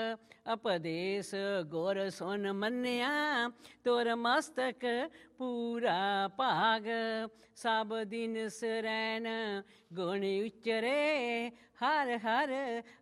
ਉਪਦੇਸ ਗੁਰ ਸੁਨ ਮੰਨਿਆ, ਤੁਰ ਮਸਤਕ ਪੂਰਾ ਭਾਗ। ਸਭ ਦਿਨ ਸਰੈਨ ਗੁਣ ਉਚਰੇ, ਹਰ ਹਰ